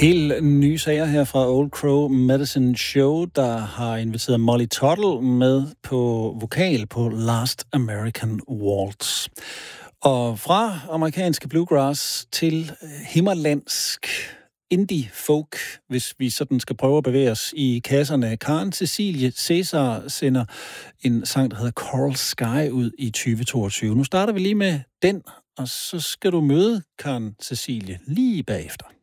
Helt nye sager her fra Old Crow Medicine Show, der har inviteret Molly Tuttle med på vokal på Last American Waltz. Og fra amerikanske bluegrass til himmerlandsk indie folk, hvis vi sådan skal prøve at bevæge os i kasserne. Karen Cecilie Cæsar sender en sang, der hedder Coral Sky ud i 2022. Nu starter vi lige med den, og så skal du møde Karen Cecilie lige bagefter.